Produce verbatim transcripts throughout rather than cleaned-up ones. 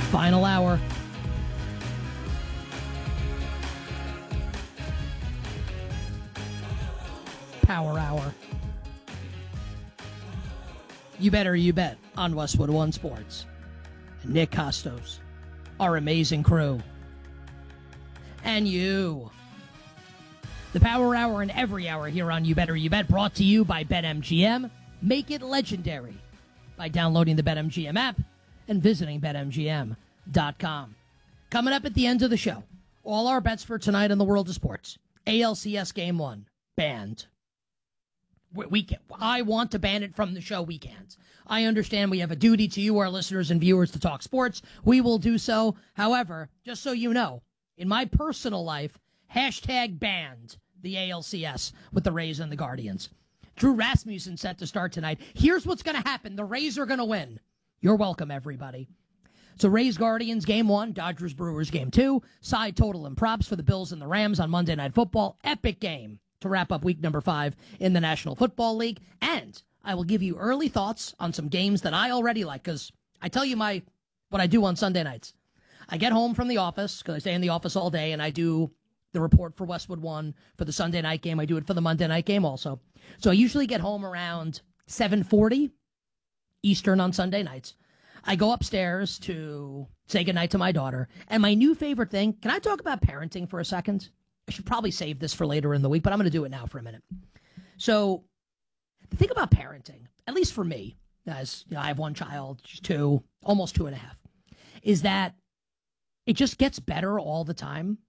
Final hour. Power hour. You better, you bet on Westwood One Sports. Nick Costos, our amazing crew, and you. The Power Hour and every hour here on You Better You Bet, brought to you by BetMGM. Make it legendary by downloading the BetMGM app and visiting Bet M G M dot com. Coming up at the end of the show, all our bets for tonight in the world of sports. A L C S Game one, banned. We, we can, I want to ban it from the show. We can't. I understand we have a duty to you, our listeners and viewers, to talk sports. We will do so. However, just so you know, in my personal life, hashtag banned the A L C S with the Rays and the Guardians. Drew Rasmussen set to start tonight. Here's what's going to happen. The Rays are going to win. You're welcome, everybody. So Rays Guardians game one, Dodgers Brewers game two, side total and props for the Bills and the Rams on Monday Night Football. Epic game to wrap up week number five in the National Football League. And I will give you early thoughts on some games that I already like, because I tell you my what I do on Sunday nights. I get home from the office, because I stay in the office all day, and I do the report for Westwood One for the Sunday night game. I do it for the Monday night game also. So I usually get home around seven forty Eastern on Sunday nights. I go upstairs to say goodnight to my daughter. And my new favorite thing, can I talk about parenting for a second? I should probably save this for later in the week, but I'm going to do it now for a minute. So the thing about parenting, at least for me, as you know, I have one child, she's two, almost two and a half, is that it just gets better all the time.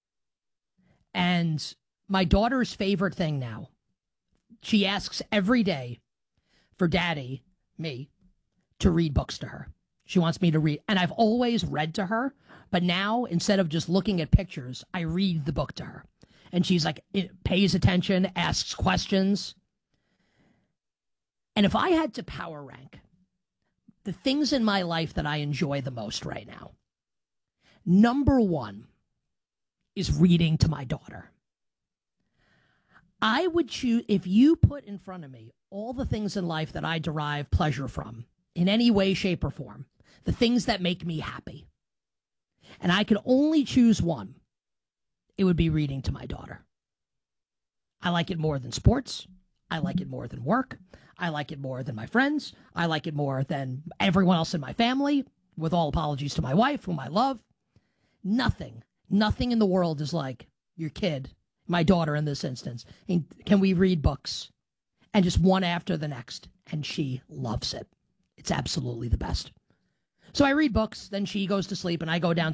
And my daughter's favorite thing now, she asks every day for daddy, me, to read books to her. She wants me to read. And I've always read to her, but now instead of just looking at pictures, I read the book to her. And she's like, it pays attention, asks questions. And if I had to power rank the things in my life that I enjoy the most right now, number one is reading to my daughter. I would choose, if you put in front of me all the things in life that I derive pleasure from, in any way, shape, or form, the things that make me happy, and I could only choose one, it would be reading to my daughter. I like it more than sports. I like it more than work. I like it more than my friends. I like it more than everyone else in my family, with all apologies to my wife, whom I love. Nothing, nothing in the world is like your kid, my daughter in this instance. And can we read books? And just one after the next. And she loves it. It's absolutely the best. So I read books, then she goes to sleep, and I go down